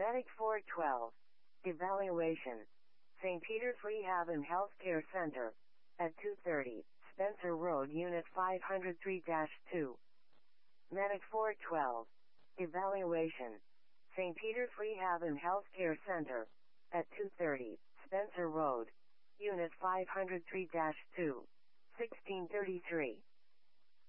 Medic 412. Evaluation. St. Peter's Rehab and Healthcare Center. At 2:30, Spencer Road, Unit 503-2. Medic 412. Evaluation. St. Peter's Rehab and Healthcare Center. At 2:30, Spencer Road, Unit 503-2. 1633.